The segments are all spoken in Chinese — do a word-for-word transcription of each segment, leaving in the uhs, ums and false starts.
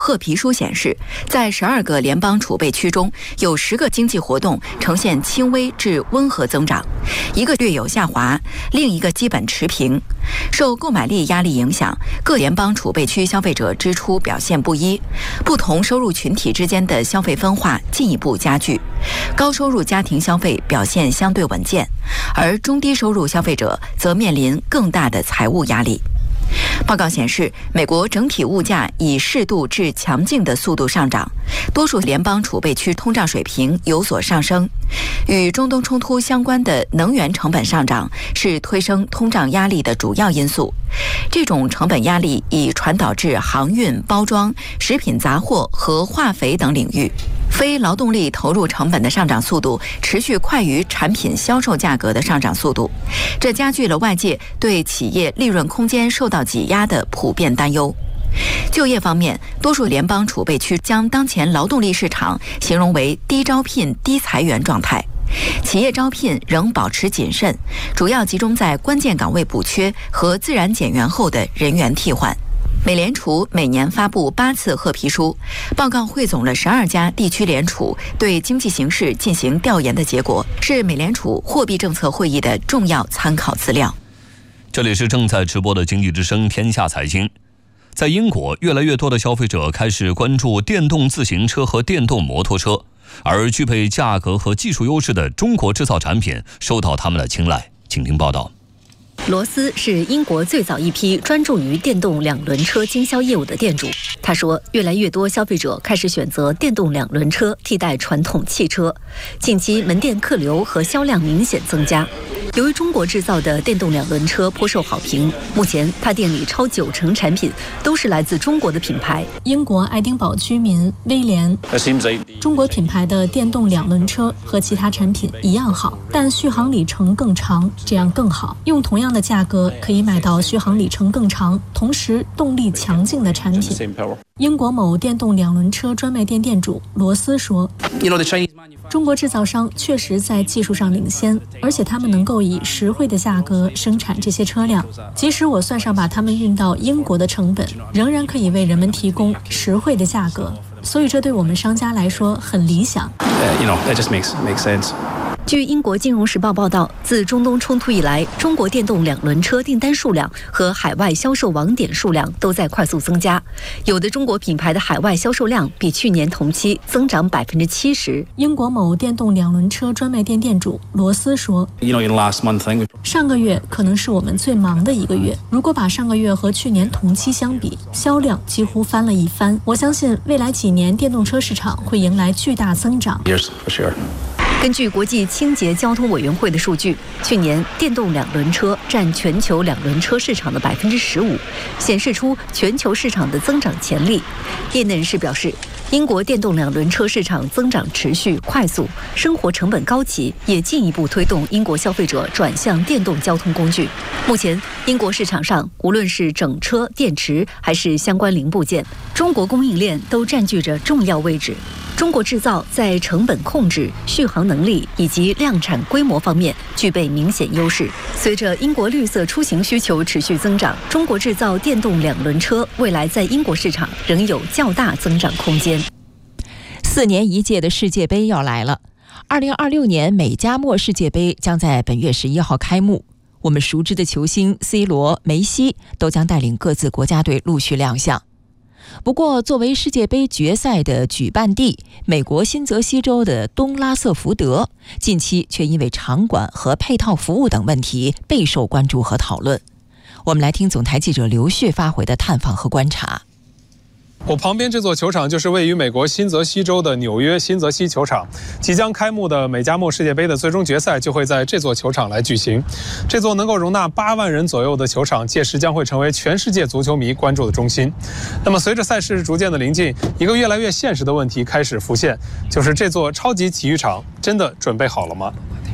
褐皮书显示，在十二个联邦储备区中，有十个经济活动呈现轻微至温和增长，一个略有下滑，另一个基本持平。受购买力压力影响，各联邦储备区消费者支出表现不一，不同收入群体之间的消费分化进一步加剧。高收入家庭消费表现相对稳健，而中低收入消费者则面临更大的财务压力。报告显示，美国整体物价以适度至强劲的速度上涨，多数联邦储备区通胀水平有所上升。与中东冲突相关的能源成本上涨是推升通胀压力的主要因素。这种成本压力已传导至航运、包装、食品杂货和化肥等领域。非劳动力投入成本的上涨速度持续快于产品销售价格的上涨速度，这加剧了外界对企业利润空间受到挤压的普遍担忧。就业方面，多数联邦储备区将当前劳动力市场形容为低招聘、低裁员状态。企业招聘仍保持谨慎，主要集中在关键岗位补缺和自然减员后的人员替换。美联储每年发布八次褐皮书，报告汇总了十二家地区联储对经济形势进行调研的结果，是美联储货币政策会议的重要参考资料。 这里是正在直播的经济之声天下财经。在英国，越来越多的消费者开始关注电动自行车和电动摩托车，而具备价格和技术优势的中国制造产品受到他们的青睐。请听报道。 罗斯是英国最早一批专注于电动两轮车经销业务的店主。他说，越来越多消费者开始选择电动两轮车替代传统汽车，近期门店客流和销量明显增加。由于中国制造的电动两轮车颇受好评，目前他店里超九成产品都是来自中国的品牌。 英国爱丁堡居民威廉，中国品牌的电动两轮车和其他产品一样好，但续航里程更长，这样更好。用同样的价格可以买到续航里程更长，同时动力强劲的产品。英国某电动两轮车专卖店店主罗斯说，中国制造商确实在技术上领先，而且他们能够以实惠的价格生产这些车辆。即使我算上把它们运到英国的成本，仍然可以为人们提供实惠的价格，所以这对我们商家来说很理想。 Uh, you know, it just makes, makes sense. 据英国金融时报报道，自中东冲突以来，中国电动两轮车订单数量和海外销售网点数量都在快速增加，有的中国品牌的海外销售量比去年同期增长百分之七十。 英国某电动两轮车专卖店店主罗斯说， You know, in the last month, I think 上个月可能是我们最忙的一个月，如果把上个月和去年同期相比，销量几乎翻了一番。我相信未来几年电动车市场会迎来巨大增长。 years for sure. 根据国际清洁交通委员会的数据，去年电动两轮车占全球两轮车市场的百分之十五，显示出全球市场的增长潜力。业内人士表示，英国电动两轮车市场增长持续快速，生活成本高企，也进一步推动英国消费者转向电动交通工具。目前，英国市场上无论是整车、电池还是相关零部件，中国供应链都占据着重要位置。中国制造在成本控制、续航能力以及量产规模方面具备明显优势。随着英国绿色出行需求持续增长，中国制造电动两轮车未来在英国市场仍有较大增长空间。 四年一届的世界杯要来了，二零二六年美加墨世界杯将在本月十一号开幕。我们熟知的球星 C 罗、梅西都将带领各自国家队陆续亮相。不过，作为世界杯决赛的举办地，美国新泽西州的东拉瑟福德近期却因为场馆和配套服务等问题备受关注和讨论。我们来听总台记者刘旭发回的探访和观察。 我旁边这座球场就是位于美国新泽西州的纽约新泽西球场，即将开幕的美加墨世界杯的最终决赛就会在这座球场来举行。这座能够容纳八万人左右的球场，届时将会成为全世界足球迷关注的中心。那么，随着赛事逐渐的临近，一个越来越现实的问题开始浮现，就是这座超级体育场真的准备好了吗？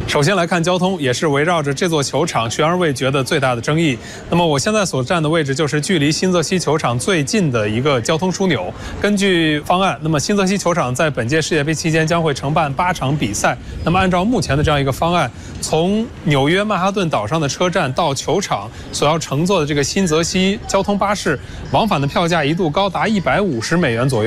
首先来看交通，也是围绕着这座球场悬而未决的最大的争议。那么我现在所站的位置就是距离新泽西球场最近的一个交通枢纽。根据方案，那么新泽西球场在本届世界杯期间将会承办八场比赛。那么按照目前的这样一个方案，从纽约曼哈顿岛上的车站到球场所要乘坐的这个新泽西交通巴士，往返的票价一度高达一百五十美元左右。